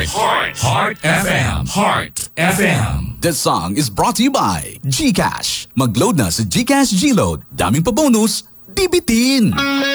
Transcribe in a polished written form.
Heart FM. Heart FM. This song is brought to you by GCash. Mag-load na sa GCash G-Load. Daming pa bonus, di bitin!